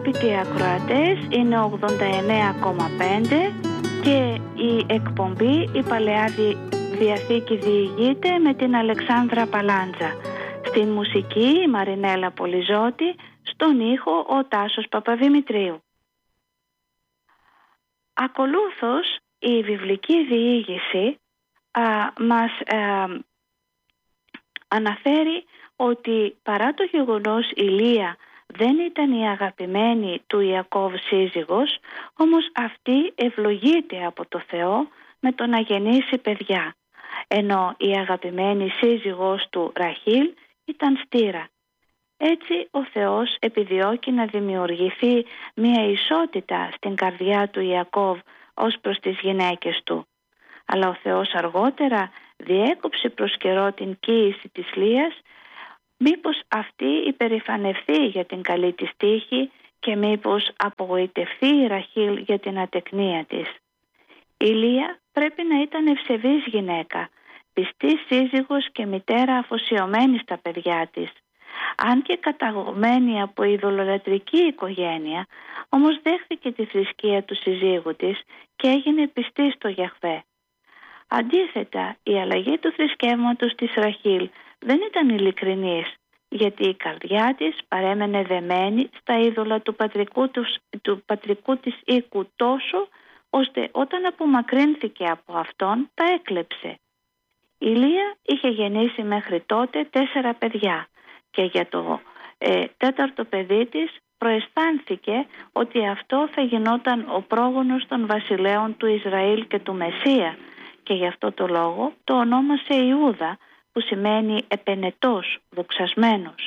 Αγαπητοί ακροατές, είναι 89,5 και η εκπομπή «Η Παλαιά Διαθήκη» διηγείται με την Αλεξάνδρα Παλάντζα. Στην μουσική η Μαρινέλα Πολυζώτη, στον ήχο ο Τάσος Παπαδημητρίου. Ακολούθως η βιβλική διήγηση μας αναφέρει ότι παρά το γεγονός η Λεία δεν ήταν η αγαπημένη του Ιακώβ σύζυγος, όμως αυτή ευλογείται από το Θεό με το να γεννήσει παιδιά, ενώ η αγαπημένη σύζυγος του Ραχήλ ήταν στήρα. Έτσι ο Θεός επιδιώκει να δημιουργηθεί μια ισότητα στην καρδιά του Ιακώβ ως προς τις γυναίκες του. Αλλά ο Θεός αργότερα διέκοψε προς καιρό την κοίηση της Λείας, μήπως αυτή υπερηφανευτεί για την καλή της τύχη και μήπως απογοητευτεί η Ραχήλ για την ατεκνία της. Η Λεία πρέπει να ήταν ευσεβής γυναίκα, πιστή σύζυγος και μητέρα αφοσιωμένη στα παιδιά της. Αν και καταγωμένη από ειδωλολατρική οικογένεια, όμως δέχθηκε τη θρησκεία του συζύγου της και έγινε πιστή στο Γιαχβέ. Αντίθετα, η αλλαγή του θρησκεύματος της Ραχήλ δεν ήταν ειλικρινής, γιατί η καρδιά της παρέμενε δεμένη στα είδωλα του πατρικού της οίκου τόσο, ώστε όταν απομακρύνθηκε από αυτόν τα έκλεψε. Η Λεία είχε γεννήσει μέχρι τότε 4 παιδιά και για το 4ο παιδί της προαισθάνθηκε ότι αυτό θα γινόταν ο πρόγονος των βασιλέων του Ισραήλ και του Μεσσία, και γι' αυτό το λόγο το ονόμασε Ιούδα, που σημαίνει επενετός, δοξασμένος.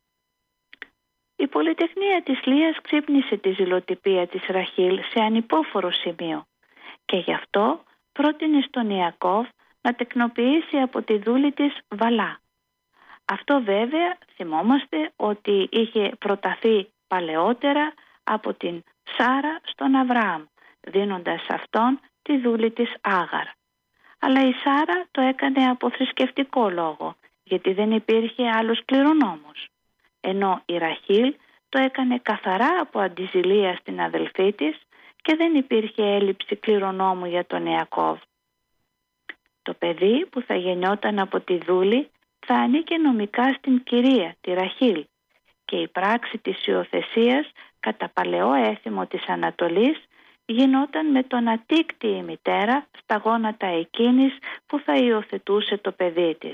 Η πολυτεχνία της Λείας ξύπνησε τη ζηλοτυπία της Ραχήλ σε ανυπόφορο σημείο και γι' αυτό πρότεινε στον Ιακώβ να τεκνοποιήσει από τη δούλη της Βαλά. Αυτό βέβαια θυμόμαστε ότι είχε προταθεί παλαιότερα από την Σάρα στον Αβραάμ, δίνοντας αυτόν τη δούλη της Άγαρ. Αλλά η Σάρα το έκανε από θρησκευτικό λόγο, γιατί δεν υπήρχε άλλος κληρονόμος. Ενώ η Ραχήλ το έκανε καθαρά από αντιζηλία στην αδελφή της και δεν υπήρχε έλλειψη κληρονόμου για τον Ιακώβ. Το παιδί που θα γεννιόταν από τη δούλη θα ανήκε νομικά στην κυρία, τη Ραχήλ, και η πράξη της υιοθεσίας κατά παλαιό έθιμο της Ανατολής γινόταν με το να τύκτη η μητέρα στα γόνατα εκείνης που θα υιοθετούσε το παιδί της.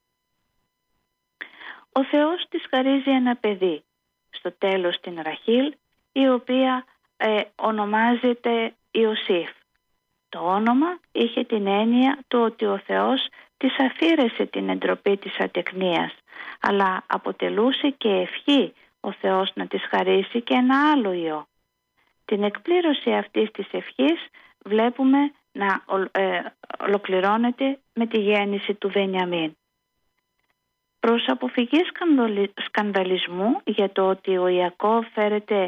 Ο Θεός της χαρίζει ένα παιδί, στο τέλος την Ραχήλ, η οποία ονομάζεται Ιωσήφ. Το όνομα είχε την έννοια του ότι ο Θεός της αφήρεσε την εντροπή της ατεκνίας, αλλά αποτελούσε και ευχή ο Θεός να της χαρίσει και ένα άλλο ιό. Την εκπλήρωση αυτής της ευχής βλέπουμε να ολοκληρώνεται με τη γέννηση του Βενιαμίν. Προς αποφυγή σκανδαλισμού για το ότι ο Ιακώβ φέρεται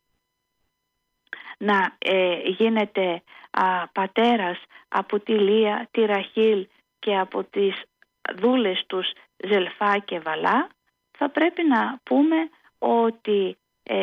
να γίνεται πατέρας από τη Λεία, τη Ραχήλ και από τις δούλες τους Ζελφά και Βαλά, θα πρέπει να πούμε ότι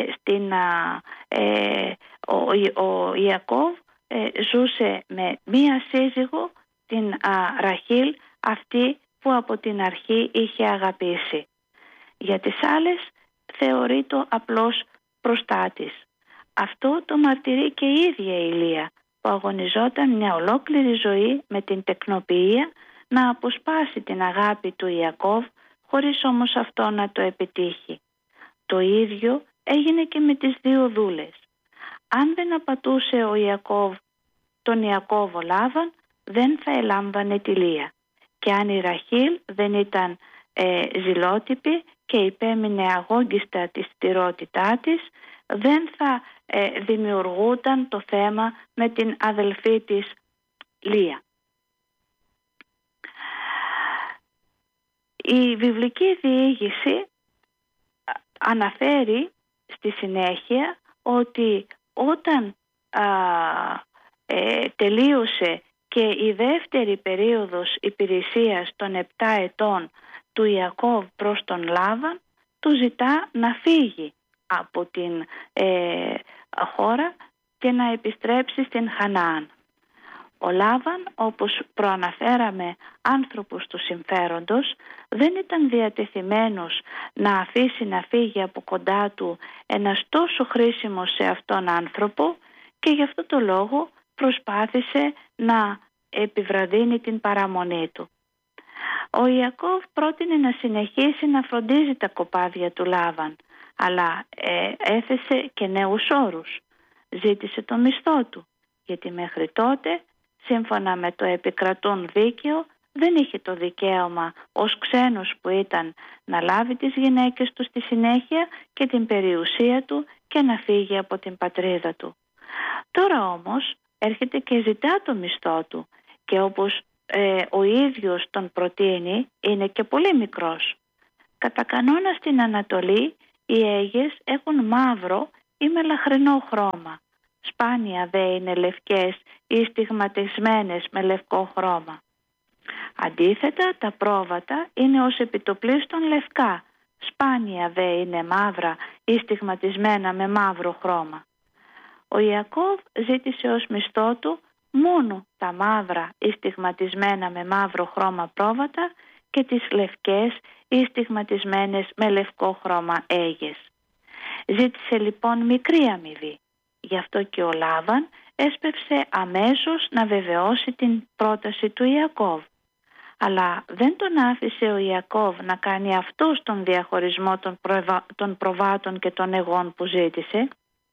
ο Ιακώβ ζούσε με μία σύζυγο, την Ραχήλ, αυτή που από την αρχή είχε αγαπήσει. Για τις άλλες θεωρείται απλώς προστάτης. Αυτό το μαρτυρεί και η ίδια η Λεία, που αγωνιζόταν μια ολόκληρη ζωή με την τεκνοποιία να αποσπάσει την αγάπη του Ιακώβ, χωρίς όμως αυτό να το επιτύχει. Το ίδιο έγινε και με τις 2 δούλες. Αν δεν απατούσε τον Ιακώβ ο Λάβαν, δεν θα ελάμβανε τη Λεία. Και αν η Ραχήλ δεν ήταν ζηλότυπη και υπέμεινε αγόγγιστα τη στηρότητά της, δεν θα δημιουργούταν το θέμα με την αδελφή της Λεία. Η βιβλική διήγηση αναφέρει στη συνέχεια ότι όταν τελείωσε και η δεύτερη περίοδος υπηρεσίας των 7 ετών του Ιακώβ προς τον Λάβαν, του ζητά να φύγει, από την χώρα και να επιστρέψει στην Χαναάν. Ο Λάβαν, όπως προαναφέραμε, άνθρωπος του συμφέροντος, δεν ήταν διατεθειμένος να αφήσει να φύγει από κοντά του ένας τόσο χρήσιμος σε αυτόν άνθρωπο και γι' αυτό το λόγο προσπάθησε να επιβραδύνει την παραμονή του. Ο Ιακώβ πρότεινε να συνεχίσει να φροντίζει τα κοπάδια του Λάβαν, αλλά έθεσε και νέους όρους. Ζήτησε το μισθό του, γιατί μέχρι τότε, σύμφωνα με το επικρατούν δίκαιο, δεν είχε το δικαίωμα ως ξένος που ήταν να λάβει τις γυναίκες του στη συνέχεια και την περιουσία του και να φύγει από την πατρίδα του. Τώρα όμως έρχεται και ζητά το μισθό του και όπως ο ίδιος τον προτείνει, είναι και πολύ μικρός. Κατά κανόνα στην Ανατολή οι αίγες έχουν μαύρο ή μελαχρινό χρώμα. Σπάνια δε είναι λευκές ή στιγματισμένες με λευκό χρώμα. Αντίθετα, τα πρόβατα είναι ως επιτοπλίστων λευκά. Σπάνια δε είναι μαύρα ή στιγματισμένα με μαύρο χρώμα. Ο Ιακώβ ζήτησε ως μισθό του μόνο τα μαύρα ή στιγματισμένα με μαύρο χρώμα πρόβατα και τις λευκές ή στιγματισμένες με λευκό χρώμα αίγες. Ζήτησε λοιπόν μικρή αμοιβή. Γι' αυτό και ο Λάβαν έσπευσε αμέσως να βεβαιώσει την πρόταση του Ιακώβ. Αλλά δεν τον άφησε ο Ιακώβ να κάνει αυτός τον διαχωρισμό των προβάτων και των αιγών που ζήτησε.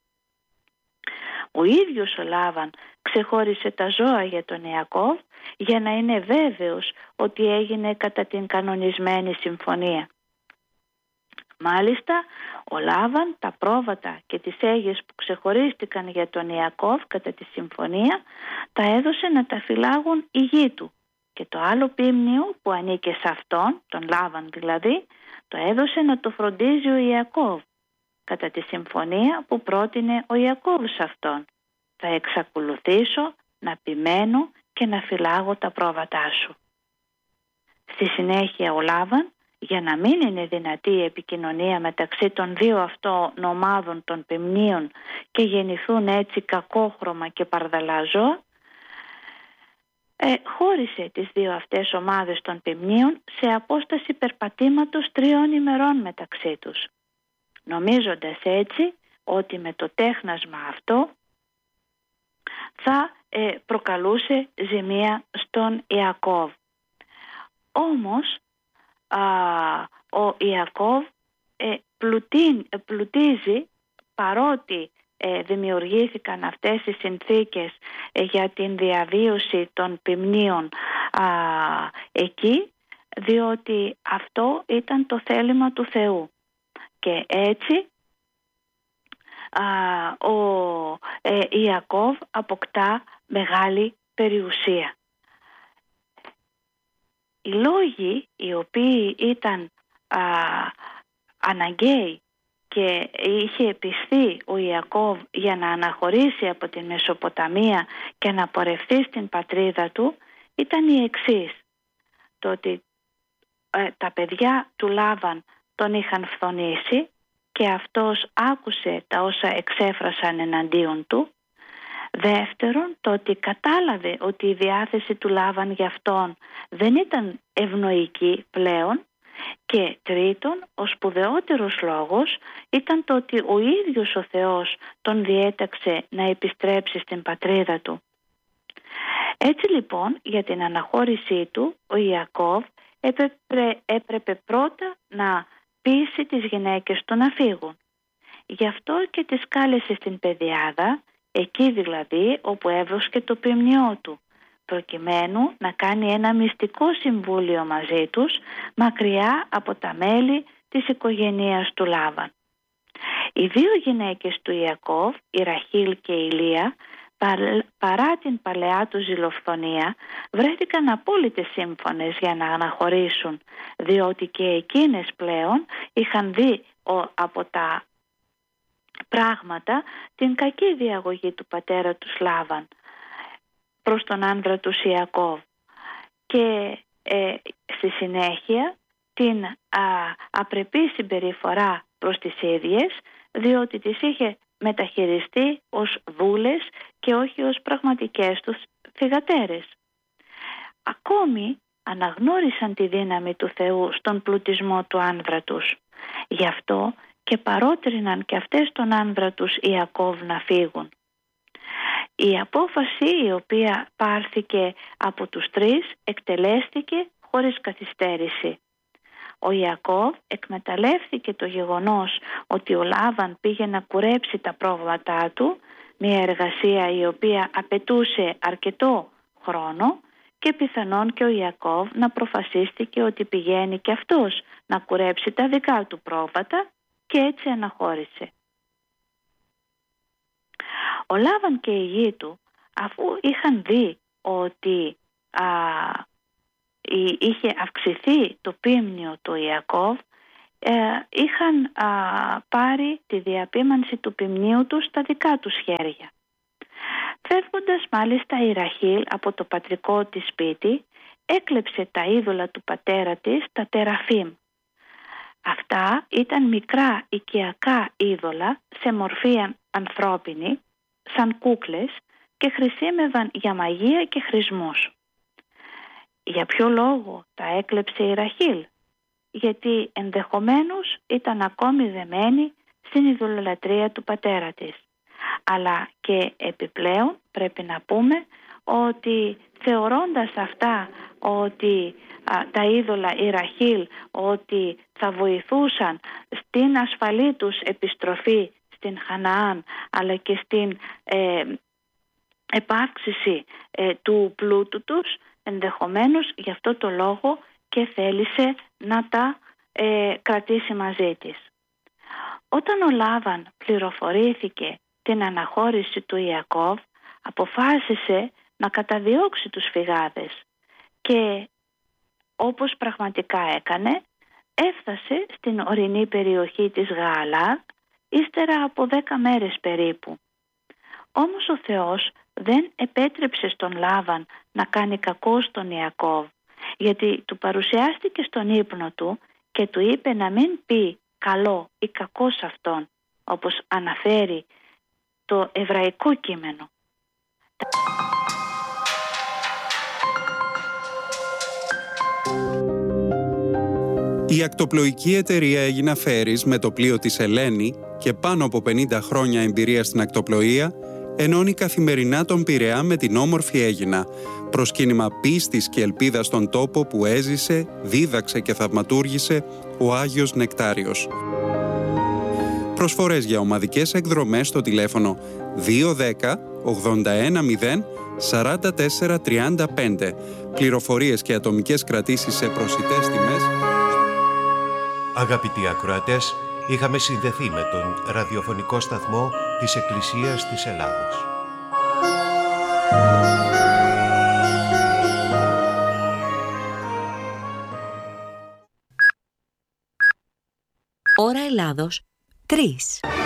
Ο ίδιος ο Λάβαν ξεχώρισε τα ζώα για τον Ιακώβ για να είναι βέβαιος ότι έγινε κατά την κανονισμένη συμφωνία. Μάλιστα, ο Λάβαν τα πρόβατα και τις αίγες που ξεχωρίστηκαν για τον Ιακώβ κατά τη συμφωνία τα έδωσε να τα φυλάγουν οι γη του και το άλλο πίμνιο που ανήκε σε αυτόν, τον Λάβαν δηλαδή, το έδωσε να το φροντίζει ο Ιακώβ κατά τη συμφωνία που πρότεινε ο Ιακώβ σε αυτόν. Θα εξακολουθήσω να επιμένω και να φυλάγω τα πρόβατά σου. Στη συνέχεια ο Λάβαν, για να μην είναι δυνατή η επικοινωνία μεταξύ των δύο αυτών ομάδων των πυμνίων και γεννηθούν έτσι κακόχρωμα και παρδαλά ζώα, χώρισε τις δύο αυτές ομάδες των πυμνίων σε απόσταση περπατήματος 3 ημερών μεταξύ τους, νομίζοντας έτσι ότι με το τέχνασμα αυτό θα προκαλούσε ζημία στον Ιακώβ. Όμως ο Ιακώβ πλουτίζει, παρότι δημιουργήθηκαν αυτές οι συνθήκες για την διαβίωση των πυμνίων εκεί, διότι αυτό ήταν το θέλημα του Θεού. Και έτσι ο Ιακώβ αποκτά μεγάλη περιουσία. Οι λόγοι οι οποίοι ήταν αναγκαίοι και είχε πιστεί ο Ιακώβ για να αναχωρήσει από την Μεσοποταμία και να πορευθεί στην πατρίδα του ήταν οι εξής. Το ότι τα παιδιά του Λάβαν τον είχαν φθονήσει και αυτός άκουσε τα όσα εξέφρασαν εναντίον του. Δεύτερον, το ότι κατάλαβε ότι η διάθεση του Λάβαν για αυτόν δεν ήταν ευνοϊκή πλέον. Και τρίτον, ο σπουδαιότερος λόγος ήταν το ότι ο ίδιος ο Θεός τον διέταξε να επιστρέψει στην πατρίδα του. Έτσι λοιπόν, για την αναχώρησή του, ο Ιακώβ έπρεπε πρώτα να πείσει τις γυναίκες του να φύγουν. Γι' αυτό και τις κάλεσε στην πεδιάδα, εκεί δηλαδή όπου έβροσκε το πυμνιό του, προκειμένου να κάνει ένα μυστικό συμβούλιο μαζί τους, μακριά από τα μέλη της οικογένειας του Λάβαν. Οι δύο γυναίκες του Ιακώβ, η Ραχήλ και η Λεία, παρά την παλαιά του ζηλοφθονία, βρέθηκαν απόλυτες σύμφωνες για να αναχωρήσουν, διότι και εκείνες πλέον είχαν δει από τα πράγματα την κακή διαγωγή του πατέρα του Λάβαν προς τον άνδρα του Ιακώβ. Και στη συνέχεια την απρεπή συμπεριφορά προς τις ίδιες, διότι τις είχε μεταχειριστεί ως δούλες και όχι ως πραγματικές τους θυγατέρες. Ακόμη αναγνώρισαν τη δύναμη του Θεού στον πλουτισμό του άνδρα τους. Γι' αυτό και παρότριναν και αυτές τον άνδρα τους Ιακώβ να φύγουν. Η απόφαση η οποία πάρθηκε από τους τρεις εκτελέστηκε χωρίς καθυστέρηση. Ο Ιακώβ εκμεταλλεύθηκε το γεγονός ότι ο Λάβαν πήγε να κουρέψει τα πρόβατά του, μια εργασία η οποία απαιτούσε αρκετό χρόνο, και πιθανόν και ο Ιακώβ να προφασίστηκε ότι πηγαίνει και αυτός να κουρέψει τα δικά του πρόβατα και έτσι αναχώρησε. Ο Λάβαν και η γη του, αφού είχαν δει ότι είχε αυξηθεί το πίμνιο του Ιακώβ, είχαν πάρει τη διαπίμανση του πιμνίου του στα δικά τους χέρια. Φεύγοντας μάλιστα η Ραχήλ από το πατρικό της σπίτι, έκλεψε τα είδωλα του πατέρα της, τα τεραφίμ. Αυτά ήταν μικρά οικιακά είδωλα σε μορφή ανθρώπινη, σαν κούκλες, και χρησιμεύαν για μαγεία και χρησμούς. Για ποιο λόγο τα έκλεψε η Ραχήλ? Γιατί ενδεχομένως ήταν ακόμη δεμένη στην ειδωλολατρία του πατέρα της. Αλλά και επιπλέον πρέπει να πούμε ότι θεωρώντας αυτά ότι τα είδωλα η Ραχήλ ότι θα βοηθούσαν στην ασφαλή τους επιστροφή στην Χαναάν, αλλά και στην επαύξηση του πλούτου τους, ενδεχομένως γι' αυτό το λόγο και θέλησε να τα κρατήσει μαζί της. Όταν ο Λάβαν πληροφορήθηκε την αναχώρηση του Ιακώβ, αποφάσισε να καταδιώξει τους φυγάδες και όπως πραγματικά έκανε, έφτασε στην ορεινή περιοχή της Γααλάδ ύστερα από 10 μέρες περίπου. Όμως ο Θεός δεν επέτρεψε στον Λάβαν να κάνει κακό στον Ιακώβ, γιατί του παρουσιάστηκε στον ύπνο του και του είπε να μην πει καλό ή κακό σε αυτόν, όπως αναφέρει το εβραϊκό κείμενο. Η ακτοπλοϊκή εταιρεία Αίγινα Φέρις με το πλοίο της Ελένη και πάνω από 50 χρόνια εμπειρία στην ακτοπλοεία ενώνει καθημερινά τον Πειραιά με την όμορφη Αίγινα, προσκύνημα πίστης και ελπίδας στον τόπο που έζησε, δίδαξε και θαυματούργησε ο Άγιος Νεκτάριος. Προσφορές για ομαδικές εκδρομές στο τηλέφωνο 210 810 44 35. Πληροφορίες και ατομικές κρατήσεις σε προσιτές τιμές. Αγαπητοί ακροατές, είχαμε συνδεθεί με τον ραδιοφωνικό σταθμό της Εκκλησίας της Ελλάδος. Ώρα Ελλάδος 3.